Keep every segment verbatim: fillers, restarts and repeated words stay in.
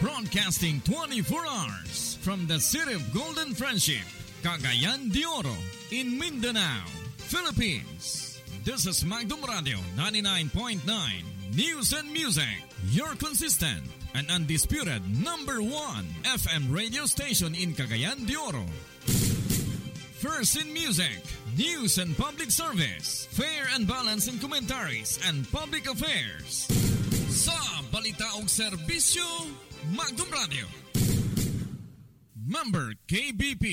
Broadcasting twenty-four hours from the city of Golden Friendship, Cagayan de Oro, in Mindanao, Philippines. This is Magdum Radio ninety-nine point nine News and Music, your consistent and undisputed number one F M radio station in Cagayan de Oro. First in music, news and public service, fair and balanced in commentaries and public affairs. Sa balita og serbisyo, Magdum Radio. Member K B P.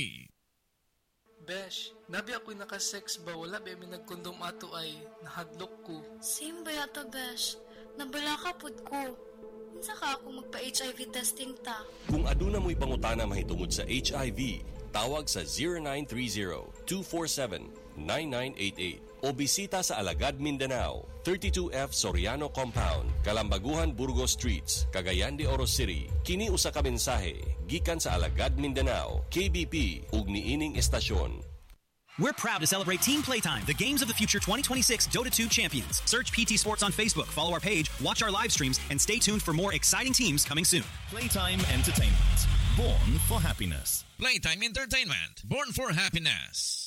Besh, nabi ako'y nakasex ba wala ba may nagkondom ato ay nahadlok ko. Same ba yata, Besh? Nabala ka pud ko. Unsa ka ako magpa-H I V testing ta? Kung aduna mo'y pangutana mahitungod sa H I V, tawag sa zero nine three zero, two four seven, nine nine eight eight o bisita sa Alagad, Mindanao, thirty-two F Soriano Compound, Kalambaguhan, Burgos Streets, Cagayan de Oro City. Kini usa ka mensahe gikan sa Alagad, Mindanao, K B P ug niining estasyon. We're proud to celebrate Team Playtime, the Games of the Future twenty twenty-six Dota two champions. Search P T Sports on Facebook, follow our page, watch our live streams, and stay tuned for more exciting teams coming soon. Playtime Entertainment, born for happiness. Playtime Entertainment, born for happiness.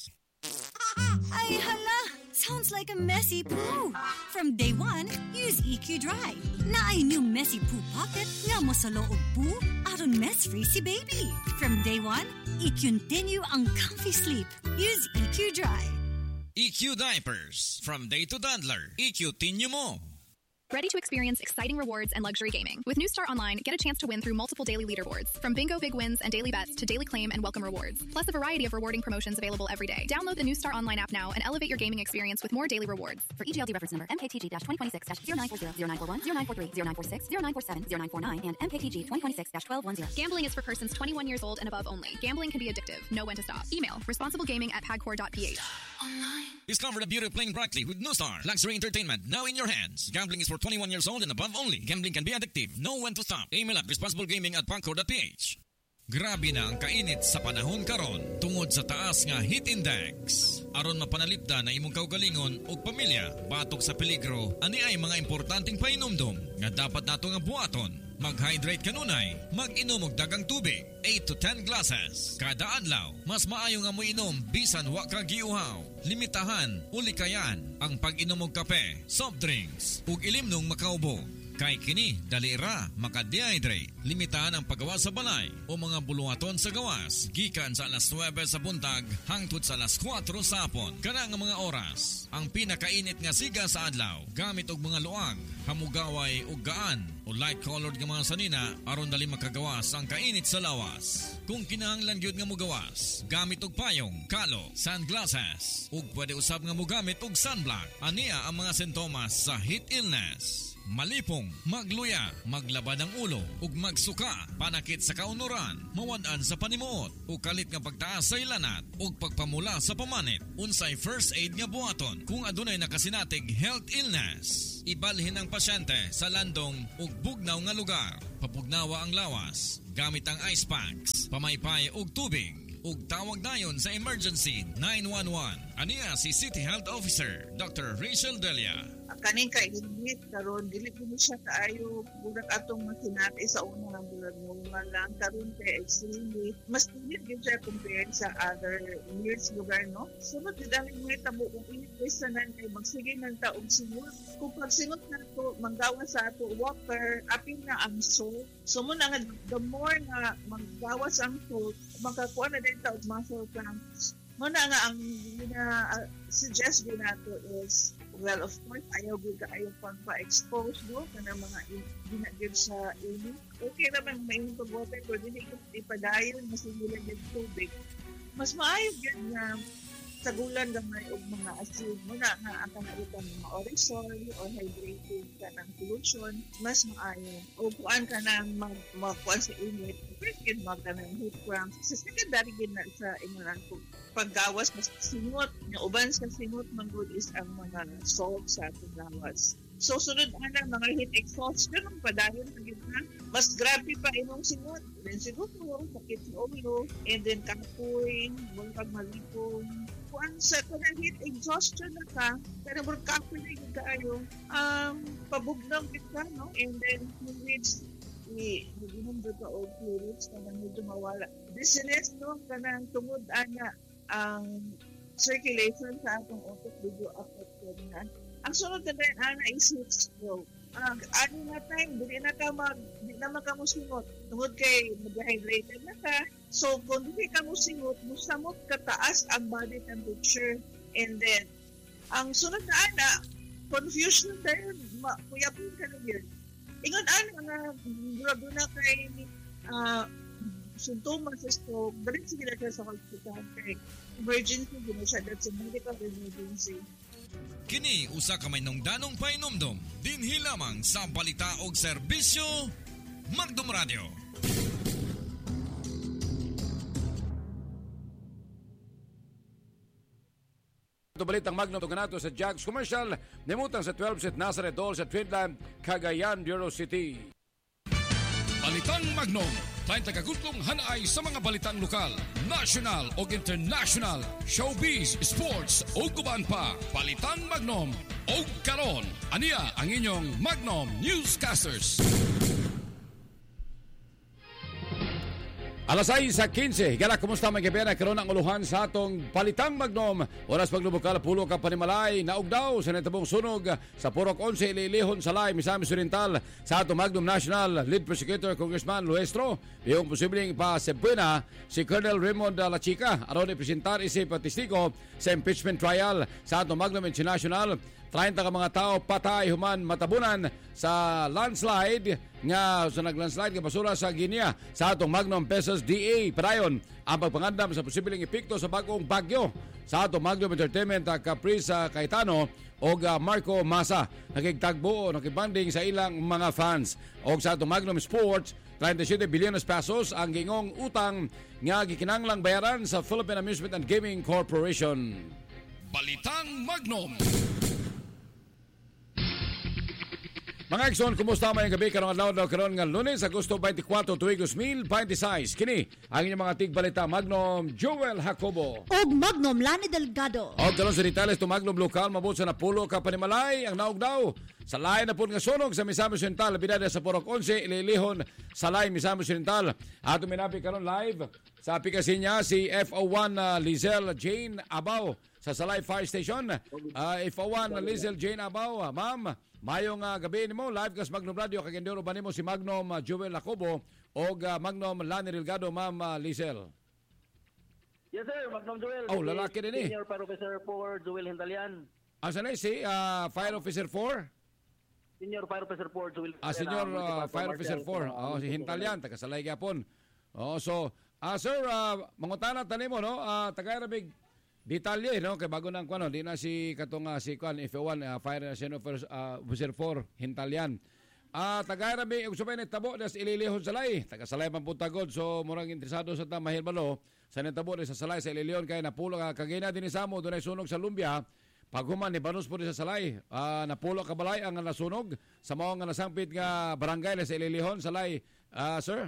Ay, hala! Sounds like a messy poo. From day one, use E Q Dry. Na ay new messy poo pocket nga mo sa loob poo, aron mess-free si baby. From day one, i-continue ang comfy sleep. Use E Q Dry. E Q Diapers. From day to toddler, i-continue mo. Ready to experience exciting rewards and luxury gaming? With New Star Online, get a chance to win through multiple daily leaderboards. From bingo big wins and daily bets to daily claim and welcome rewards. Plus a variety of rewarding promotions available every day. Download the New Star Online app now and elevate your gaming experience with more daily rewards. For E G L D reference number M K T G twenty twenty-six zero nine four zero, zero nine four one, zero nine four three, zero nine four six, zero nine four seven, zero nine four nine, and M K T G twenty twenty-six twelve ten. Gambling is for persons twenty-one years old and above only. Gambling can be addictive. Know when to stop. Email responsiblegaming at pagcor dot p h. Discover the beauty of playing brightly with New Star. Luxury entertainment now in your hands. Gambling is for twenty-one years old and above only. Gambling can be addictive. Know when to stop. Email at responsiblegaming at pagcor dot p h. Grabe na ang kainit sa panahon karon tungod sa taas nga heat index. Aron mapanalipda na imong kaugalingon o pamilya batok sa peligro, ani ay mga importanteng painomdom nga dapat nato nga buhaton. Mag-hydrate kanunay, mag-inom og dagang tubig, eight to ten glasses kada adlaw. Mas maayo nga mo inom bisan wa ka giuhaw. Limitahan o likayan ang pag-inom og kape, soft drinks ug ilimnong makaubo. Kay kini dali ra maka-dehydrate. Limitahan ang paggawa sa balay o mga buluhaton sa gawas gikan sa alas nuwebe sa buntag hangtod sa alas kwatro sa hapon. Kana nga mga oras ang pinakainit nga siga sa adlaw. Gamit og mga luag, hamugaway ug gaan o light colored nga mga sanina aron dali makagawas ang kainit sa lawas. Kung kinahanglan gyud nga mogawas, gamit og payong, kalo, sunglasses ug pwede usab nga mogamit og sunblock. Ania ang mga sintomas sa heat illness. Malipong, magluya, maglabad ang ulo, ug magsuka, panakit sa kaunuran, mawad-an sa panimuot, ug kalit nga pagtaas sa ilanat, ug pagpamula sa pamanit. Unsay first aid nga buhaton kung adunay nakasinatig health illness. Ibalhin ang pasyente sa landong ug bugnaw nga lugar. Papugnawa ang lawas, gamit ang ice packs, pamaypay ug tubig, ug tawag dayon sa emergency nine one one. Aniya si City Health Officer Doctor Rachel Delia. Kaning kainit karon dili ko siya kaayo budak atong masinati sa una nga bulag mo lang karon kay extremely mas init gyud siya compared sa other years lugar no. Sunod gid ang mga tabo kung init sa nan kay magsige nang taog sunod. Kung pagsingot na to manggawa sa ato water apil na ang salt. So mo na nga the more nga manggawas ang salt makakuha na din taog muscle cramps. Mo na nga ang gina uh, suggest din nato is well of course ayaw gyud ka ayaw pang pa-expose no kana mga ginagid sa init. Okay naman may imong water pero dili ko ipadayon mas ilan gyud tubig. Mas maayo gyud nga sagulan gamay og mga acid mo na nga ang kanaitan mga orisol or hydrated ka ng solution mas maayo o kuan ka na mag makuan sa init first yun mag ka ng heat cramps sa secondary gid na sa imunan ko paggawas mas singot nga uban sa singot man good is ang mga salt sa atong lawas. So sunod ana mga heat exhaustion ang padayon gyud na mas grabe pa imong singot then siguro sakit sa ulo and then kapoy mo pag malipong kuan sa kanang heat exhaustion na ka pero more kapoy na gyud kaayo um pabugnaw gyud ka no and then which i mag-inom doon ka o fluids na medyo mawala. Dizziness, no? Kanang tungod ana ang circulation sa atong utak medyo affected na. Ang sunod na rin ana is heat stroke. Ang ano na time, hindi na ka mag, hindi na makamusingot. Tungod kay mag-hydrated na ka. So, kung hindi ka musingot, musamot kataas ang body temperature. And then, ang sunod na ana, confusion dahil kuyapin ka na yun. Ingon ana nga grabe na kay uh, sintomas sa stroke, dali sige na sa hospital kay emergency gina siya, that's a medical emergency. Kini usa ka may nungdanong painomdom dinhi lamang sa balita og serbisyo Magdom Radio. Ito balitang Magno Tuganato sa Jags Commercial, nimutang sa twelve set Nazareth Dole sa Twinland, Cagayan, Bureau City. Balitang Magnom, tayo tagagutlong hanay sa mga balitang lokal, national o international, showbiz, sports o guban pa. Balitang Magnom o karon, aniya ang inyong Magnom Newscasters. Alas seis sa quince, higala kumusta may gabi na karon ang uluhan sa atong Balitang Magnom. Oras paglubukal pulo ka panimalay, naog daw sa natabong sunog sa Purok eleven Ililihon Salay, Misamis Oriental sa atong Magnom National Lead Prosecutor Congressman Luestro. Yung posibleng pa-sebuna si Colonel Raymond Lachica aron ipresentar isip testigo sa impeachment trial sa atong Magnom International. thirty ka mga tao patay human matabunan sa landslide nga sa naglandslide nga basura sa Guinea sa atong Magnom Pesos D A. Padayon ang pagpangandam sa posibleng epekto sa bagong bagyo sa atong Magnom Entertainment Caprice Cayetano o Marco Masa. Nakigtagbo o nakibanding sa ilang mga fans. O sa atong Magnom Sports, thirty-seven bilyones pesos ang gingong utang nga gikinanglang bayaran sa Philippine Amusement and Gaming Corporation. Balitang Magnom. Mga Ekson, kumusta may gabi karong adlaw daw karon nga Lunes, Agosto twenty-four, tuig two thousand twenty-six. Kini ang inyong mga tigbalita Magnom Joel Jacobo og Magnom Lani Delgado. Og karon sa detalles to Magnom lokal mabot sa napulo ka panimalay ang naog daw sa lain na po nga sunog sa Misamis Oriental, bidada sa Purok eleven Ililihon Salay, Misamis Oriental. Ato minapi karon live sa aplikasyon niya si F O one uh, Lizelle Jane Abaw sa Salay Fire Station. Uh, F O one Lizelle Jane Abaw, uh, ma'am, mayong uh, gabi nimo live kas Magnom Radio kagindoro ba nimo si Magnom uh, Joel Jacobo og uh, Magnom Lani Delgado, ma'am uh, Lizelle. Yes sir, Magnom Joel. Oh, lalaki din eh. Senior Fire Officer four Joel Hintalian. Asa na si uh, Fire Officer four? Senior Fire Officer four Joel. Ah, Senior uh, Fire Officer four. Oh, si Hintalian taga Salay gyapon. Oh, so ah uh, sir, uh, mangutana tanimo no, uh, tagay detalye no kay bago nang kuno di na si katong uh, si kuan F O one uh, Fire Senior uh, Officer four Hintalian. Ah, uh, tagay rabi ug subay nitabo das Ililihon Salay, taga Salay man puntagod, so murang interesado sa ta mahilbalo sa nitabo sa Salay sa Ililihon kay napulo ka kagina dinhi samo dunay sunog sa Lumbia. Paghuman ni Banos po sa Salay, uh, napulo ka balay ang nasunog sa mao nga nasangpit nga barangay sa Ililihon Salay, uh, sir.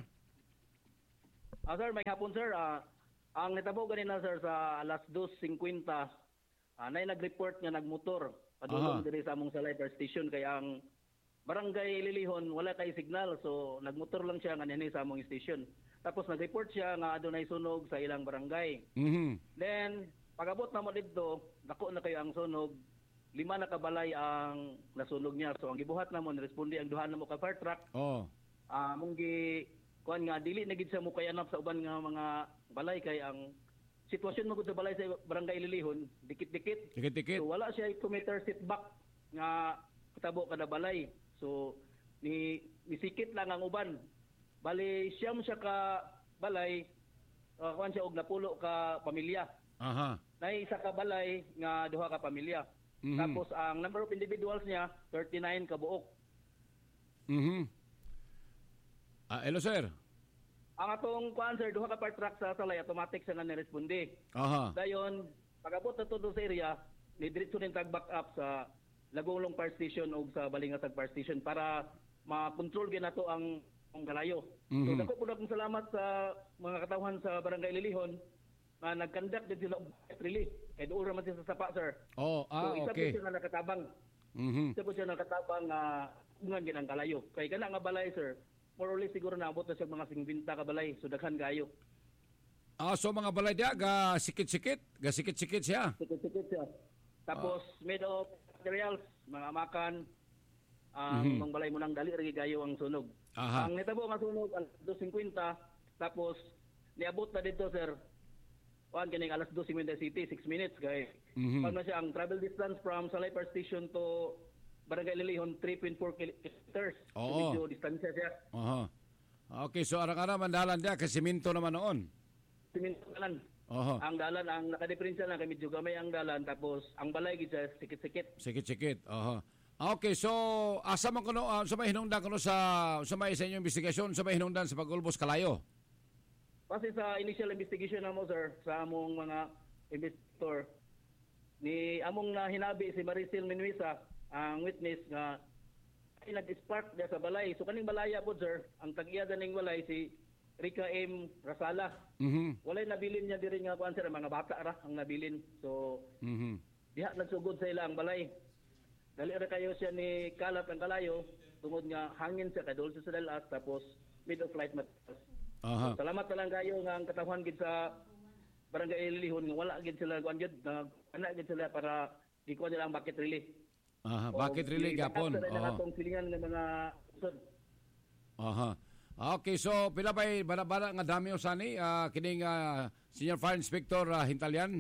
Ah, sir, may hapon sir. Uh, ang natabo ganina sir sa alas two fifty, uh, nay nag-report nga nagmotor padulong diri sa among Salay Fire Station kay ang barangay Ililihon wala kay signal, so nagmotor lang siya nga dinhi sa among station. Tapos nag-report siya nga adunay sunog sa ilang barangay. Mm-hmm. Then pag-abot na mo dito, dako na kayo ang sunog, lima na kabalay ang nasunog niya. So ang gibuhat na mo, nirespondi ang duha na mo ka fire truck. Oh. Ah, uh, mong gi kuan nga dili na gid sa mo kay anap sa uban nga mga balay kay ang sitwasyon mo gud sa balay sa barangay Ililihon, dikit-dikit. Dikit-dikit. So wala siya two meter setback nga katabo kada balay. So ni nisikit lang ang uban. Bali siyam siya ka balay, uh, kuan siya og napulo ka pamilya. Aha. Nay isa ka balay nga duha ka pamilya. Mm-hmm. Tapos ang number of individuals niya thirty-nine ka buok. Mhm. Ah, hello sir. Ang atong kuan sir duha ka fire truck sa Salay automatic sa nga niresponde. Aha. Dayon pag-abot na to sa area, ni diretso ning tag back up sa Lagulong Fire Station o sa Balingasag Fire Station para ma-control gyud nato ang ang galayo. Mm-hmm. So dako pud akong salamat sa mga katawhan sa Barangay Ililihon na uh, nag-conduct din sila relief. Kaya doon naman siya sa sapa, sir. Oh, ah, so, isa okay. po siya na nakatabang. Mm-hmm. Isa po siya nakatabang nga uh, ungan ang kalayo. Kaya kana nga balay, sir, more or less siguro naabot na siya mga singkwenta ka balay. So daghan kayo. Ah, so mga balay dia ga sikit-sikit, ga sikit-sikit siya. Sikit-sikit siya. Tapos ah. made of materials, mga makan, ang Mhm. mga balay mo nang dali rin kayo ang sunog. Aha. Ang nitabo nga sunog, alas dos fifty, tapos niabot na dito, sir, kuan kining alas dos fifty City, six minutes, kay. Mhm. Pag na siya, ang travel distance from Salay Fire Station to Barangay Lilihon, three point four kilometers. So Oo. medyo distansya siya. Aha. Okay, so arang-arang mandalan dia kasi siminto naman noon. Siminto dalan. Oho. Ang dalan, ang nakadiferensya lang, kay medyo gamay ang dalan, tapos ang balay, gisa, sikit-sikit. Sikit-sikit. Oho. Okay, so asa man kuno uh, sa may hinungdan kuno sa sa may sa inyong investigasyon, sa may hinungdan sa pag-ulbos kalayo. Kasi sa initial investigation na mo, sir, sa among mga investigator, ni among na hinabi si Maricel Menuisa, ang witness nga ay nag-spark dia sa balay. So kaning balaya po, sir, ang tag-iya daning balay si Rica M. Rasala. Mhm. Walay nabilin niya diri nga kuan, sir, mga bata ra ang nabilin. So Mhm. diha nagsugod sa ila ang balay. Dali ra kayo siya ni kalat ang kalayo tungod nga hangin siya kay dulce sa dalas, tapos mid of flight materials. Aha. So, salamat na lang kayo nga ang katawhan gid sa Barangay Lilihon nga wala gid sila kuan gid na ana gid sila para gikuha nila ang bucket relay. Aha, bucket relay gapon. Oo. Oo. Atong silingan nga mga usod. Aha. Okay, so pila ba'y bala-bala nga dami usani uh, kining uh, Senior Fire Inspector uh, Hintalyan?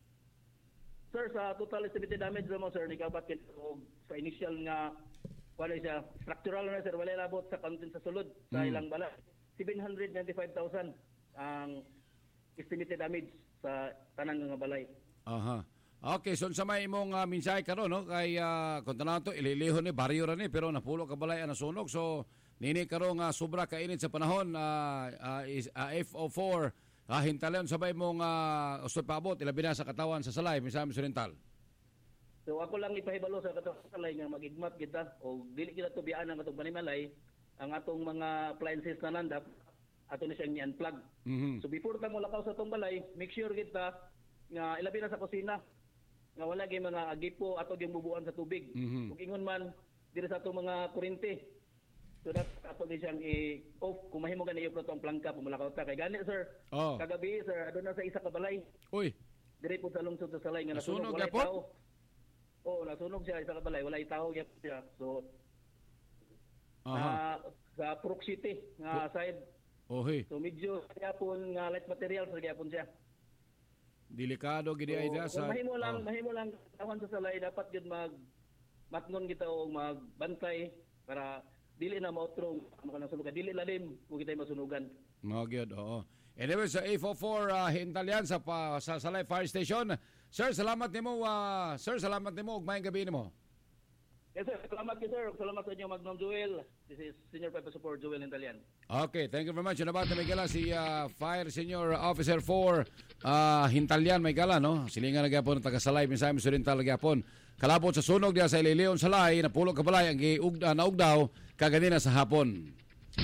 Sir, sa total estimated damage mo, sir, nikabat kit og sa initial nga wala siya structural na, sir, wala labot sa content sa sulod sa Mm. ilang bala. seven hundred ninety-five thousand ang estimated damage sa tanang nga balay. Aha. Okay, so sa may imong uh, mensahe karon no kay uh, kung tanaw to ililihon ni baryo ra ni pero napulo ka balay ang nasunog. So nini karon nga uh, sobra ka init sa panahon uh, uh, is, uh, F O four uh, Hintalyan sabay mong uh, usod paabot ilabi na sa katawan sa Salay Misamis Oriental. So ako lang ipahibalo sa katong Salay nga magigmat kita o dili kita tubiyaan ang atong panimalay ang atong mga appliances na nandap ato na siyang i-unplug. Mhm. So before ta mo lakaw sa atong balay, make sure kita nga ilabi na sa kusina nga wala gyud mga agipo ato gyud bubuan sa tubig. Mhm. Ug ingon man diri sa atong mga kuryente. So that ato di siyang i-off kung mahimo gani i-off ang plangka pumulakaw ta kay gani, sir. Oh. Kagabi, sir, adto na sa isa ka balay. Uy. Diri po sa lungsod sa Salay nga Nasunog nasunog wala gyapon? tao. Oo, nasunog siya isa ka balay, wala tao gyapon siya. So Aha. ah, sa Purok City nga side. Ohi. So medyo gyapon nga light materials ra gyapon siya. Delikado gid ay So, sa kung mahimo lang, oh. mahimo lang tawhan sa Salay, dapat yun mag matngon kita o magbantay para dili na mautro mo kanang sulugan, dili lalim kung kita masunugan. Mga gyud, oo. Anyway, sa A forty-four uh, Hintalyan sa pa, sa Salay Fire Station. Sir, salamat nimo uh, sir, salamat nimo ug maayong gabi nimo. Yes, sir. Salamat kayo, sir. Salamat sa inyo, Magnum Joel. This is Senior Fire Support Joel Hintalyan. Okay, thank you very much. Nabat na may gala si uh, Fire Senior Officer four uh, Hintalyan may gala, no? Silingan na gyapon ng taga Salay Misamis Oriental gyapon. Kalabot sa sunog diya sa Ilileon Salay, napulo ka balay ang giugda naugdaw kaganina sa hapon.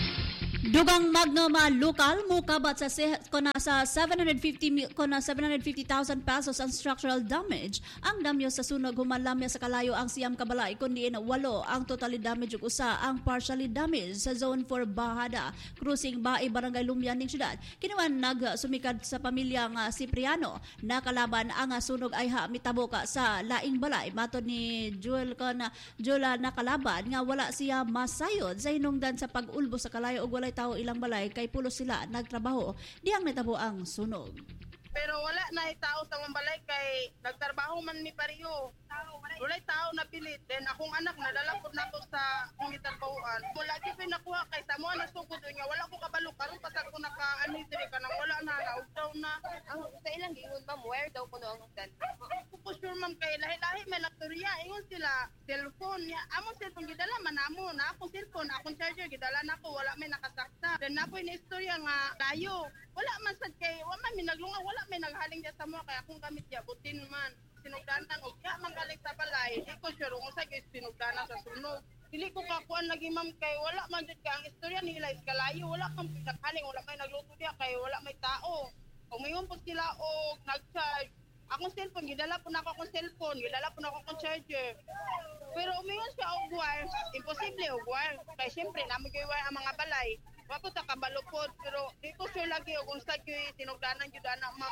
Dugang Magnum uh, lokal mo kabat sa kona sa seven hundred fifty kona seven hundred fifty thousand pesos ang structural damage. Ang damyo sa sunog humalamya sa kalayo ang siyam kabalay kundi na walo ang totally damage ug usa ang partially damaged sa zone four Bahada Cruising Bae Barangay Lumyan ning syudad. Kinuan nagsumikad sa pamilya nga Cipriano nakalaban ang sunog ay ha mitabo ka sa laing balay matod ni Joel kana Jola nakalaban nga wala siya masayod sa hinungdan sa pag-ulbo sa kalayo ug walay tao ilang balay kay pulo sila nagtrabaho diyang natabo ang sunog. Pero wala na tao sa mong balay kay nagtrabaho man ni Pariyo. Walay tao na pilit. Then akong anak nadala po na ko sa akong gitrabahoan. Wala gyud ko nakuha kay samo na sugod nga wala ko kabalo karon pa sa ko naka-ani diri kanang wala na naugdaw na. Ang sa ilang giingon ma'am where daw kuno ang hagdan. Ko sure ma'am kay lahi-lahi may laktorya ingon sila cellphone niya. Amo cellphone gidala man amo na akong cellphone akong charger gidala nako wala may nakasakta. Then napoy ni istorya nga tayo. Wala man sad kay wa man minaglunga wala may naghaling diya sa mo kay akong gamit diya butin man sinugdanan og ya magaling sa balay di ko sure kung sa gyud sinugdanan sa sunog dili ko kakuan lagi ma'am kay wala man jud ka ang istorya nila is kalayo wala kang pinaghaling wala may nagluto diya kay wala may tao kung mayon po sila og nag-charge akong cellphone, gidala po na ako akong cellphone, gidala po na ako akong charger. Pero umingon siya og wire, imposible og wire. Kaya siyempre, namin kayo wire ang mga balay. Wapo ta kabalupod, pero dito sure lagi og unsa gyud sinugdanan gyud ana, ma'am.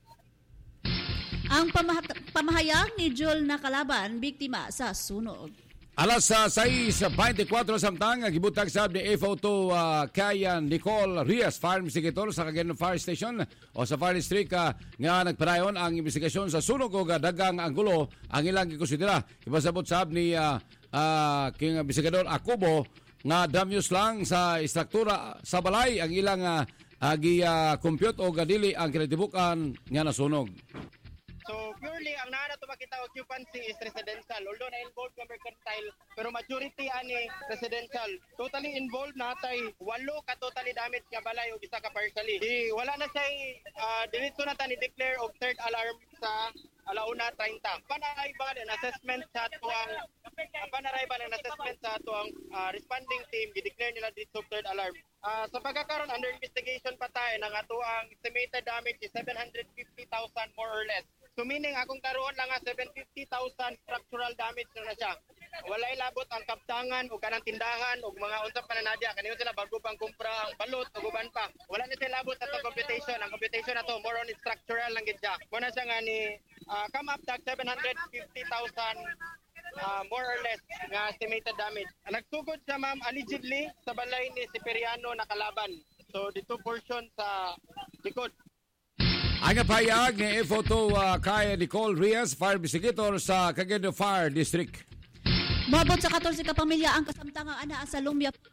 Ang pamahat- pamahayag ni Jul na kalaban, biktima sa sunog. Alas sa sais twenty-four samtang gibutag sab ni F O two uh, kay Nicole Rias, Fire Investigator sa Cagayan Fire Station o sa Fire District uh, nga nagpadayon ang investigasyon sa sunog ug dagang anggulo ang ilang gikonsidera. Ipasabot sab ni uh, uh, king Investigador Akubo nga damage lang sa istruktura sa balay ang ilang uh, uh, gi-compute uh, o gadili ang kinatibukan nga nasunog. So purely ang naa nato makita occupancy is residential, although na involved nga mercantile pero majority ani residential. Totally involved natay walo ka totally damage nga balay ug isa ka partially. Di wala na say uh, diretso na ta ni declare og third alarm sa alauna thirty. Panarayban ang assessment sa tuang uh, panarayban ang assessment sa tuang uh, responding team gi-declare nila dito third alarm. Uh, sa pagkakaroon under investigation pa tayo nang ato ang estimated damage is seven hundred fifty thousand more or less. So meaning akong karoon lang nga seven hundred fifty thousand structural damage na, na siya. Walay labot ang kaptangan o kanang tindahan o mga unsang pananadya. Kaniyo sila bago pang kumpra ang balot o guban pa. Wala na sila labot sa computation. Ang computation na to more on structural lang gid siya. Muna siya nga ni uh, come up tag seven hundred fifty thousand uh, more or less nga estimated damage. Nagsugod siya ma'am allegedly sa balay ni Siperiano na kalaban. So dito portion sa likod. Ang pahayag ni F O two uh, kay Nicole Rias, Fire Investigator sa Cagayan Fire District. Mabot sa fourteen ka pamilya ang kasamtangang anaa sa Lumia